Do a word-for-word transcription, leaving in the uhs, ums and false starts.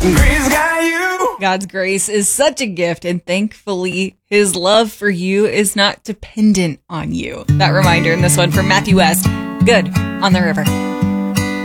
Grace got you. God's grace is such a gift, and thankfully, his love for you is not dependent on you. That reminder in this one from Matthew West. Good on the river.